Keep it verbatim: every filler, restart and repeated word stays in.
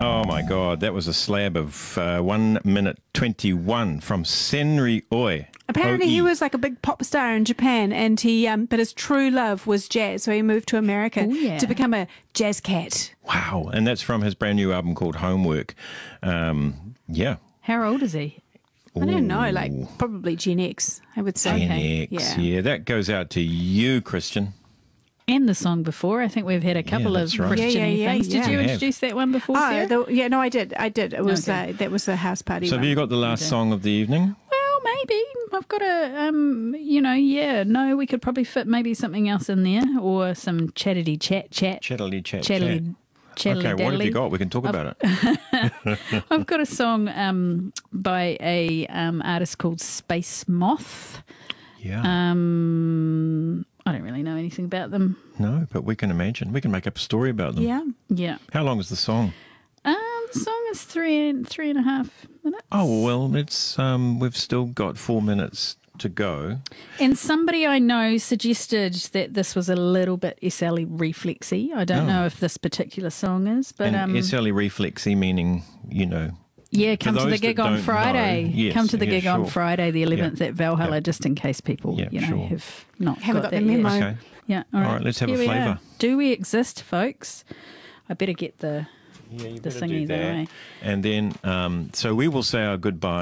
Oh my God, that was a slab of uh, one minute twenty-one from Senri Oi. Apparently, O E. he was like a big pop star in Japan, and he, um, but his true love was jazz. So he moved to America Ooh, yeah. to become a jazz cat. Wow, and that's from his brand new album called Homework. Um, yeah. How old is he? I don't know, like probably Gen X, I would say. Gen Okay. X, Yeah. yeah, that goes out to you, Christian. And the song before. I think we've had a couple that's of right. Christian-y Yeah, yeah, yeah, things. Did yeah. you We have. introduce that one before, Oh, Sarah? the, yeah, no, I did. I did. It was Okay. uh, that was a house party. So have one. you got the last Okay. song of the evening? Well, maybe. I've got a, um, you know, yeah, no, we could probably fit maybe something else in there or some chattity chat chat. Chattily chat Chattily, chat. chattily Okay, what have daddly. you got? We can talk about it. I've got a song um, by a um, artist called Space Moth. Yeah. Um, I don't really know anything about them. No, but we can imagine. We can make up a story about them. Yeah. Yeah. How long is the song? Um, the song is three and three and a half minutes. Oh, well, it's um, we've still got four minutes to go. And somebody I know suggested that this was a little bit S L E reflexy. I don't Oh. know if this particular song is, but and um, S L E reflexy meaning, you know, yeah, come to those the gig that on don't Friday. know, yes, come to the yeah, gig on sure. Friday, the eleventh Yeah. at Valhalla, Yeah. just in case people, Yeah, you know, sure. have not Haven't got, got that the memo. yet. okay. Yeah, all All right. right, let's have a Here we flavour. are. Do we exist, folks? I better get the Yeah, you the better thingy do that that. way. And then, um, so we will say our goodbye.